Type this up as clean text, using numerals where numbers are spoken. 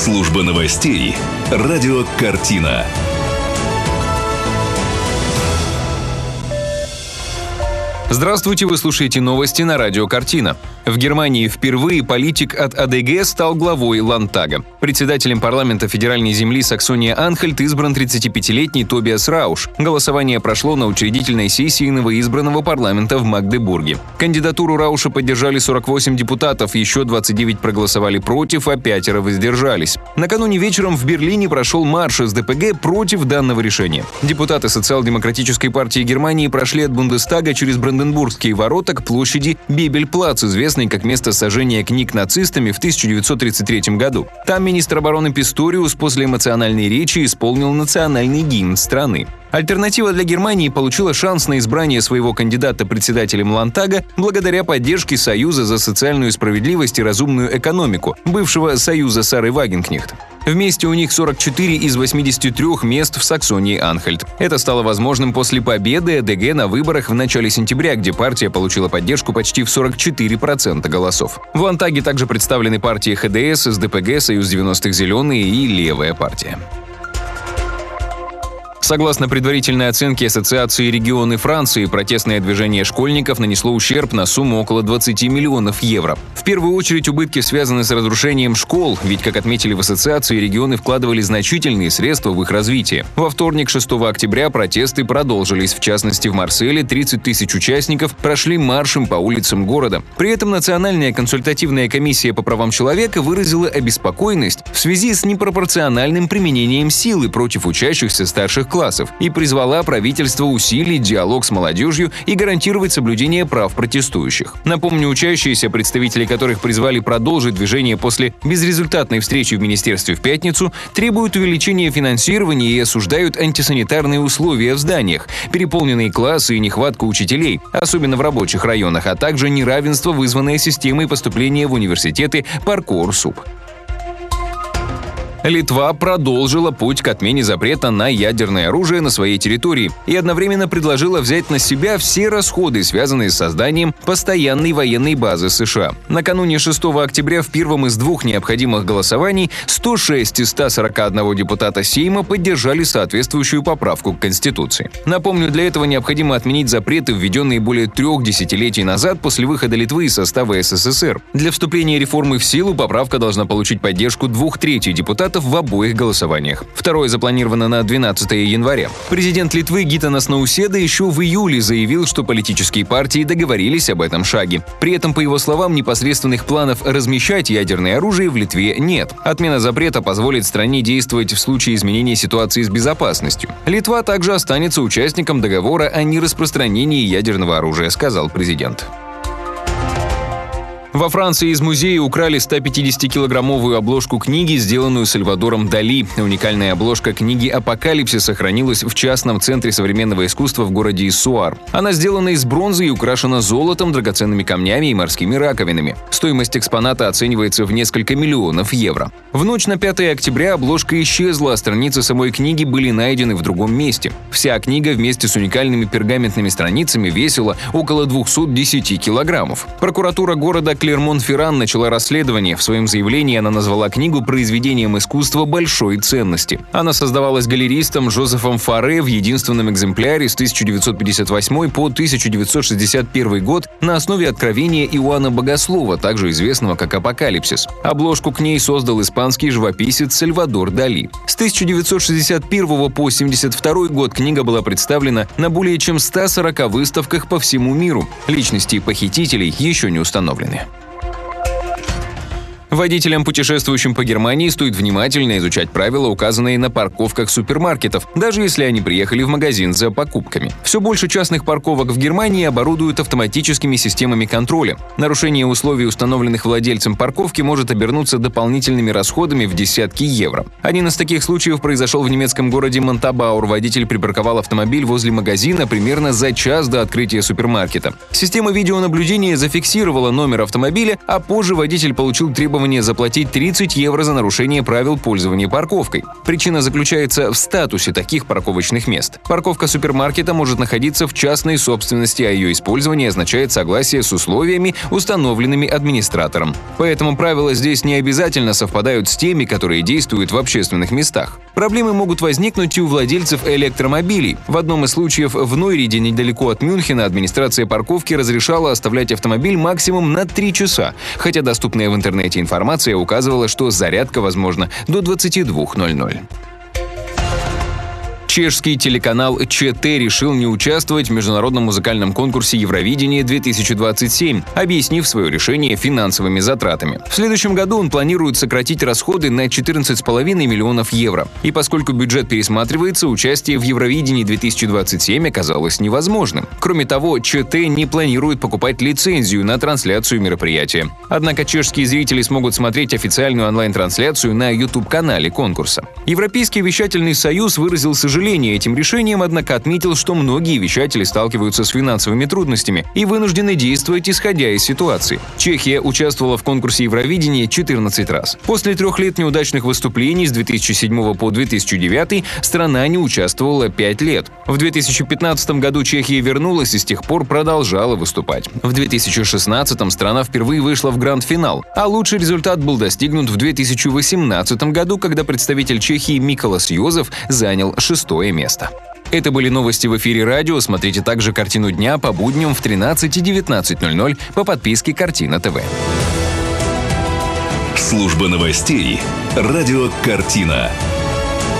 Служба новостей. Радио «Картина». Здравствуйте, вы слушаете новости на радио «Картина». В Германии впервые политик от АДГ стал главой Ландтага. Председателем парламента федеральной земли Саксония-Анхальт избран 35-летний Тобиас Рауш. Голосование прошло на учредительной сессии новоизбранного парламента в Магдебурге. Кандидатуру Рауша поддержали 48 депутатов, еще 29 проголосовали против, а 5 воздержались. Накануне вечером в Берлине прошел марш из ДПГ против данного решения. Депутаты Социал-демократической партии Германии прошли от Бундестага через Бранденбургские ворота к площади Бебель-Плац, известной как место сожжения книг нацистами в 1933 году. Там министр обороны Писториус после эмоциональной речи исполнил национальный гимн страны. Альтернатива для Германии получила шанс на избрание своего кандидата председателем Ландтага благодаря поддержке Союза за социальную справедливость и разумную экономику, бывшего Союза Сары Вагенкнехт. Вместе у них 44 из 83 мест в Саксонии-Анхальт. Это стало возможным после победы АДГ на выборах в начале сентября, где партия получила поддержку почти в 44% голосов. В Ландтаге также представлены партии ХДС, СДПГ, Союз 90-х Зеленые и Левая партия. Согласно предварительной оценке Ассоциации регионы Франции, протестное движение школьников нанесло ущерб на сумму около 20 миллионов евро. В первую очередь убытки связаны с разрушением школ, ведь, как отметили в ассоциации, регионы вкладывали значительные средства в их развитие. Во вторник, 6 октября, протесты продолжились. В частности, в Марселе 30 тысяч участников прошли маршем по улицам города. При этом Национальная консультативная комиссия по правам человека выразила обеспокоенность в связи с непропорциональным применением силы против учащихся старших классов и призвала правительство усилить диалог с молодежью и гарантировать соблюдение прав протестующих. Напомню, учащиеся, представители которых призвали продолжить движение после безрезультатной встречи в министерстве в пятницу, требуют увеличения финансирования и осуждают антисанитарные условия в зданиях, переполненные классы и нехватку учителей, особенно в рабочих районах, а также неравенство, вызванное системой поступления в университеты Паркур-Суп. Литва продолжила путь к отмене запрета на ядерное оружие на своей территории и одновременно предложила взять на себя все расходы, связанные с созданием постоянной военной базы США. Накануне 6 октября в первом из двух необходимых голосований 106 из 141 депутата Сейма поддержали соответствующую поправку к Конституции. Напомню, для этого необходимо отменить запреты, введенные более 3 десятилетий назад после выхода Литвы из состава СССР. Для вступления реформы в силу поправка должна получить поддержку 2/3 депутатов в обоих голосованиях. Второе запланировано на 12 января. Президент Литвы Гитанас Науседа еще в июле заявил, что политические партии договорились об этом шаге. При этом, по его словам, непосредственных планов размещать ядерное оружие в Литве нет. Отмена запрета позволит стране действовать в случае изменения ситуации с безопасностью. Литва также останется участником договора о нераспространении ядерного оружия, сказал президент. Во Франции из музея украли 150-килограммовую обложку книги, сделанную Сальвадором Дали. Уникальная обложка книги «Апокалипсис» сохранилась в частном центре современного искусства в городе Иссуар. Она сделана из бронзы и украшена золотом, драгоценными камнями и морскими раковинами. Стоимость экспоната оценивается в несколько миллионов евро. В ночь на 5 октября обложка исчезла, а страницы самой книги были найдены в другом месте. Вся книга вместе с уникальными пергаментными страницами весила около 210 килограммов. Прокуратура города Клермон-Ферран начала расследование. В своем заявлении она назвала книгу произведением искусства большой ценности. Она создавалась галеристом Жозефом Фаре в единственном экземпляре с 1958 по 1961 год на основе откровения Иоанна Богослова, также известного как «Апокалипсис». Обложку к ней создал испанский живописец Сальвадор Дали. С 1961 по 1972 год книга была представлена на более чем 140 выставках по всему миру. Личности похитителей еще не установлены. Водителям, путешествующим по Германии, стоит внимательно изучать правила, указанные на парковках супермаркетов, даже если они приехали в магазин за покупками. Все больше частных парковок в Германии оборудуют автоматическими системами контроля. Нарушение условий, установленных владельцем парковки, может обернуться дополнительными расходами в десятки евро. Один из таких случаев произошел в немецком городе Монтабаур. Водитель припарковал автомобиль возле магазина примерно за час до открытия супермаркета. Система видеонаблюдения зафиксировала номер автомобиля, а позже водитель получил требование требование заплатить 30 евро за нарушение правил пользования парковкой. Причина заключается в статусе таких парковочных мест. Парковка супермаркета может находиться в частной собственности, а ее использование означает согласие с условиями, установленными администратором. Поэтому правила здесь не обязательно совпадают с теми, которые действуют в общественных местах. Проблемы могут возникнуть и у владельцев электромобилей. В одном из случаев в Нойриде, недалеко от Мюнхена, администрация парковки разрешала оставлять автомобиль максимум на 3 часа, хотя доступная в интернете информация указывала, что зарядка возможна до 22:00. Чешский телеканал ЧТ решил не участвовать в международном музыкальном конкурсе Евровидение-2027, объяснив свое решение финансовыми затратами. В следующем году он планирует сократить расходы на 14,5 миллионов евро. И поскольку бюджет пересматривается, участие в Евровидении-2027 оказалось невозможным. Кроме того, ЧТ не планирует покупать лицензию на трансляцию мероприятия. Однако чешские зрители смогут смотреть официальную онлайн-трансляцию на YouTube-канале конкурса. Европейский вещательный союз выразил сожаление этим решением, однако отметил, что многие вещатели сталкиваются с финансовыми трудностями и вынуждены действовать, исходя из ситуации. Чехия участвовала в конкурсе Евровидения 14 раз. После 3 лет неудачных выступлений с 2007 по 2009 страна не участвовала 5 лет. В 2015 году Чехия вернулась и с тех пор продолжала выступать. В 2016 страна впервые вышла в гранд-финал, а лучший результат был достигнут в 2018 году, когда представитель Чехии Миколас Йозеф занял 6-е место. Это были новости в эфире радио. Смотрите также «Картину дня» по будням в 13 и 19:00 по подписке «Картина ТВ». Служба новостей. Радио «Картина».